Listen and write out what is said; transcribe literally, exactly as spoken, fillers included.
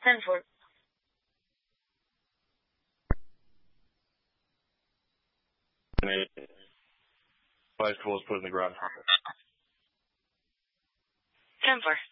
ten four. Bicycle was put in the garage. ten four.